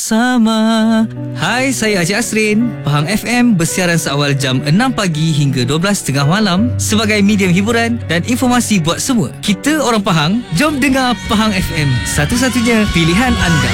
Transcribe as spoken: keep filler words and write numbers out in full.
Sama. Hai, saya Haji Asrin. Pahang F M bersiaran seawal jam enam pagi hingga dua belas tengah malam sebagai medium hiburan dan informasi buat semua. Kita orang Pahang, jom dengar Pahang F M. Satu-satunya pilihan anda.